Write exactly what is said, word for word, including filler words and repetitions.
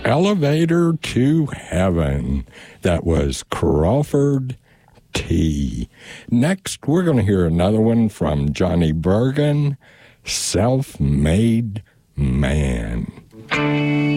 Elevator to Heaven. That was Crawford T. Next, we're going to hear another one from Johnny Bergen, Self-Made Man.